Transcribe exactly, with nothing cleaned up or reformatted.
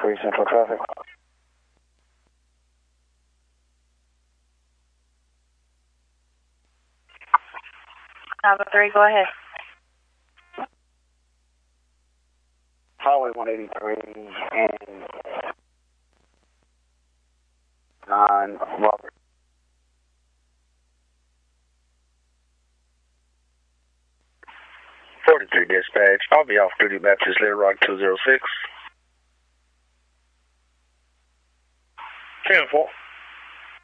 three Central traffic. Bravo three, go ahead. Highway one eighty-three and nine Robert. forty-three dispatch. I'll be off duty Baptist Little Rock two zero six. ten four.